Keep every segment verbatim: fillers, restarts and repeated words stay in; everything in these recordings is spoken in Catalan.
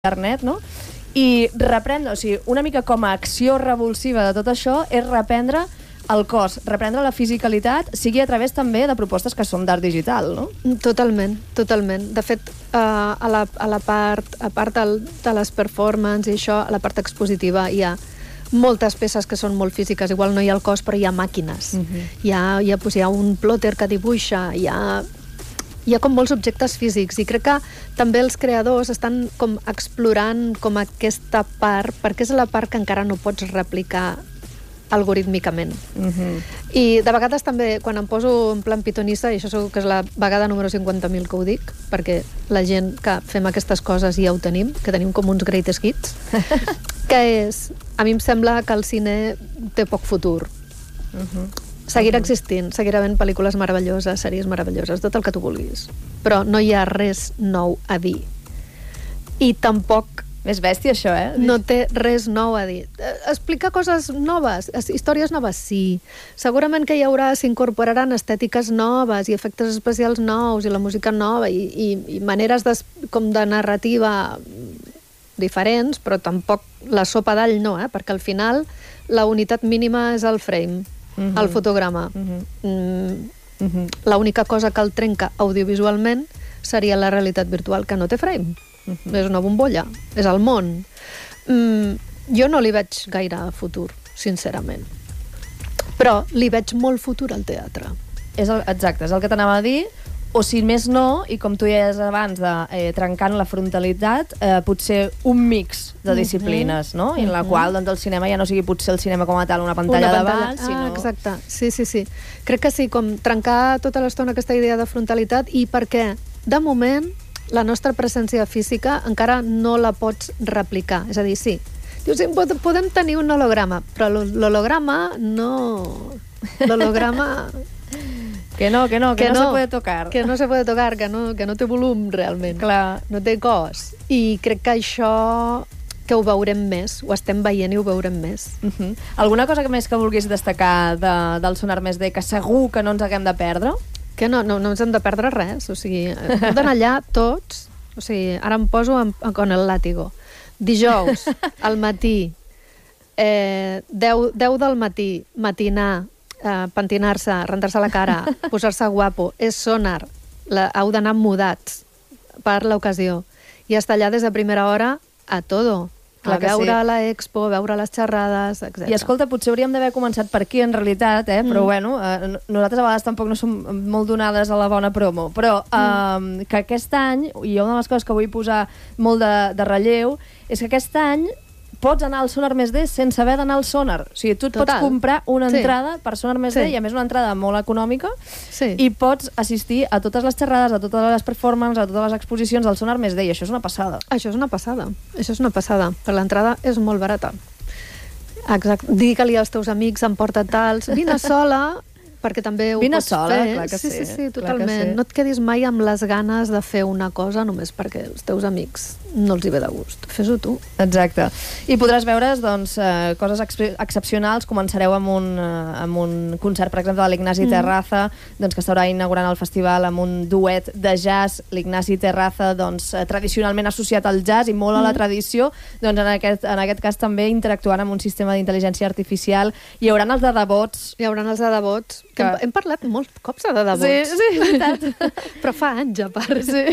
internet, no? I reprendre, o sigui, una mica com a acció revulsiva de tot això és reprendre el cos, reprendre la fisicalitat, sigui a través també de propostes que són d'art digital, no? Totalment, totalment. De fet, uh, a, la, a la part, a part del, de les performances i això, a la part expositiva hi ha moltes peces que són molt físiques. Igual no hi ha el cos, però hi ha màquines. Uh-huh. Hi, ha, hi, ha, doncs, hi ha un plotter que dibuixa, hi ha... hi ha com molts objectes físics i crec que també els creadors estan com explorant com aquesta part, perquè és la part que encara no pots replicar algorítmicament. Uh-huh. I de vegades també, quan em poso en plan pitonissa, i això segur que és la vegada número cinquanta mil que ho dic, perquè la gent que fem aquestes coses ja ho tenim, que tenim com uns greatest hits, que és, a mi em sembla que el cine té poc futur. Uh-huh. Seguirà existint, seguirà havent pel·lícules meravelloses, sèries meravelloses, tot el que tu vulguis. Però no hi ha res nou a dir. I tampoc... És bèstia, això, eh? No té res nou a dir. Explicar coses noves, històries noves, sí. Segurament que hi haurà, s'incorporaran estètiques noves i efectes especials nous i la música nova i, i, i maneres de, com de narrativa diferents, però tampoc la sopa d'all no, eh? Perquè al final la unitat mínima és el frame. Uh-huh. El fotograma. Uh-huh. Mm, uh-huh. L'única cosa que el trenca audiovisualment seria la realitat virtual, que no té frame. Uh-huh. És una bombolla, és el món. Mm, jo no li veig gaire futur, sincerament. Però li veig molt futur al teatre. És el, exacte, és el que t'anava a dir. O si més no, i com tu ja deies abans, de, eh, trencant la frontalitat, eh, potser un mix de disciplines, no? I en la qual doncs, el cinema ja no sigui potser el cinema com a tal, una pantalla, una pantalla. davant, sinó... Ah, exacte, sí, sí, sí. Crec que sí, com trencar tota l'estona aquesta idea de frontalitat, i perquè, de moment, la nostra presència física encara no la pots replicar. És a dir, sí, dius, podem tenir un holograma, però l'holograma no... L'holograma... Que no, que no, que, que no, no se puede tocar. Que no se puede tocar, que no, que no té volum realment. Clar. No té cos. I crec que això que ho veurem més, ho estem veient i ho veurem més. Uh-huh. Alguna cosa que més que vulguis destacar de, del Sonar Més D, que segur que no ens haguem de perdre? Que no, no, no ens hem de perdre res. O sigui, hem d'anar allà tots. O sigui, ara em poso en, en, con el látigo. Dijous, al matí, eh, deu del matí, matinar, Uh, pentinar-se, rentar-se la cara, posar-se guapo, és Sonar. La, heu d'anar mudats per l'ocasió. I estar allà des de primera hora a todo. Clar a veure sí. la expo, veure les xerrades, etcètera. I escolta, potser hauríem d'haver començat per aquí, en realitat, eh? Però mm. bueno, eh, nosaltres a vegades tampoc no som molt donades a la bona promo, però eh, mm. que aquest any, i una de les coses que vull posar molt de, de relleu, és que aquest any pots anar al Sonar Més D sense haver d'anar al Sonar. O sigui, tu et Total. pots comprar una entrada sí. per Sonar Més D, sí. i a més una entrada molt econòmica, sí. i pots assistir a totes les xerrades, a totes les performances, a totes les exposicions del Sonar Més D, i això és una passada. Això és una passada, això és una passada. Però l'entrada és molt barata. Exacte. Digue-li als teus amics, emporta tals, vine sola, perquè també ho Vine pots sola, fer. clar que sí. Sí, sí, sí, totalment. Sí. No et quedis mai amb les ganes de fer una cosa només perquè els teus amics no els hi ve de gust. Fes-ho tu. Exacte. I podràs veure's doncs, eh, coses ex excepcionals. Començareu amb un, eh, amb un concert, per exemple, de l'Ignasi mm. Terraza, doncs, que estarà inaugurant el festival amb un duet de jazz. L'Ignasi Terraza, doncs, eh, tradicionalment associat al jazz i molt mm. a la tradició, doncs, en, aquest, en aquest cas també interactuant amb un sistema d'intel·ligència artificial. Hi haurà els de debots. Hi haurà els de debots. Que... Hem, hem parlat molts cops de debots. Sí, sí, veritat. Però fa anys, a part. Sí.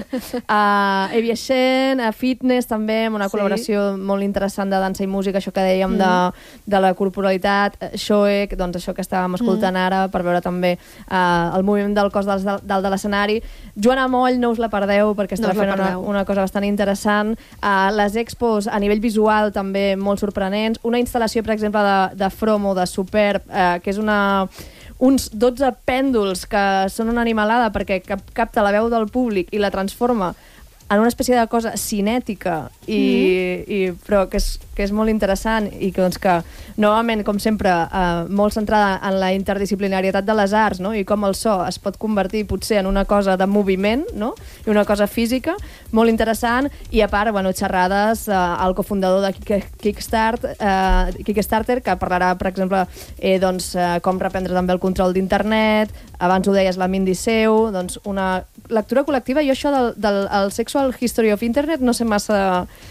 Uh, Eviaixent, a Fitness, també, amb una sí. col·laboració molt interessant de dansa i música, això que dèiem mm. de, de la corporalitat. Shoek, doncs això que estàvem escoltant mm. ara, per veure també uh, el moviment del cos dalt de, dalt de l'escenari. Joana Moll, no us la perdeu, perquè estarà no fent una, una cosa bastant interessant. Uh, les expos, a nivell visual, també molt sorprenents. Una instal·lació, per exemple, de, de Fromo, de Superb, uh, que és una... uns dotze pèndols que són una animalada perquè cap, capta la veu del públic i la transforma en una espècie de cosa cinètica, i, mm. i, però que és, que és molt interessant i que, doncs, que novament, com sempre, eh, molt centrada en la interdisciplinarietat de les arts, no? I com el so es pot convertir potser en una cosa de moviment, no? I una cosa física, molt interessant, i a part, bueno, xerrades, eh, el cofundador de Kickstart, eh, Kickstarter, que parlarà, per exemple, eh, doncs, eh, com reprendre també el control d'internet, abans ho deies, la Mindy Seu, doncs una lectura col·lectiva, i això del, del el sexual el History of Internet, no sé massa